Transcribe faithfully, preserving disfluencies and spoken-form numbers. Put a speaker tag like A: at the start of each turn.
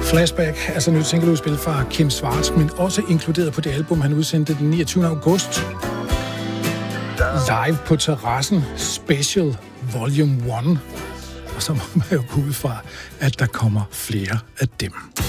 A: Flashback, altså nyt singleudspil fra Kim Schwartz, men også inkluderet på det album, han udsendte den niogtyvende august. Live på terrassen, Special Volume et. Og så må man jo gå ud fra, at der kommer flere af dem.